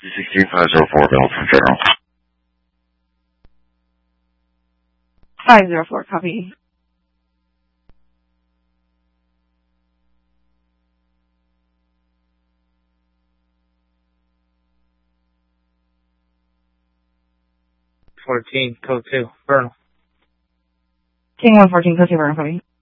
16504, Bell from General. 504, copy. Code 2, Vernal. King 114, code 2, Vernal, copy.